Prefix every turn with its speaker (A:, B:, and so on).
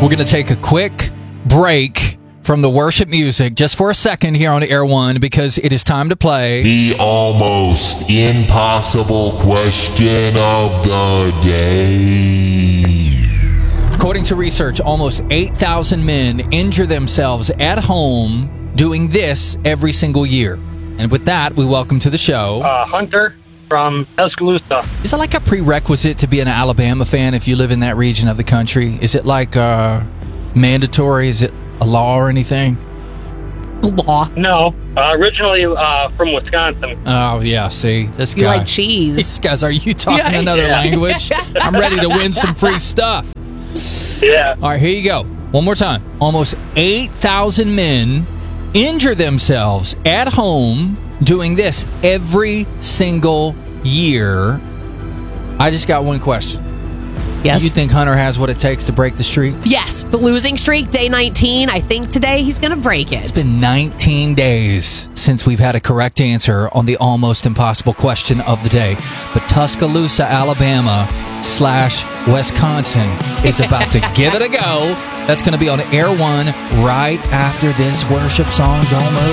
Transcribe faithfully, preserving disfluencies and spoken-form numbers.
A: We're going to take a quick break from the worship music just for a second here on Air One because it is time to play
B: the almost impossible question of the day.
A: According to research, almost eight thousand men injure themselves at home doing this every single year. And with that, we welcome to the show
C: Uh, Hunter from Tuscaloosa.
A: Is it like a prerequisite to be an Alabama fan if you live in that region of the country? Is it like uh, mandatory? Is it a law or anything?
D: Law.
C: No, uh, originally uh, from Wisconsin.
A: Oh, yeah, see? This
D: You
A: guy.
D: like cheese.
A: These guys, are you talking
D: Yeah.
A: another
C: Yeah.
A: language? I'm ready to win some free stuff.
C: Yeah.
A: All right, here you go. One more time. Almost eight thousand men injure themselves at home doing this every single year. I just got one question.
D: Yes.
A: You think Hunter has what it takes to break the streak?
D: Yes. The losing streak, day nineteen. I think today he's going to break it.
A: It's been nineteen days since we've had a correct answer on the almost impossible question of the day. But Tuscaloosa, Alabama slash Wisconsin is about to give it a go. That's going to be on Air One right after this worship song. Don't move.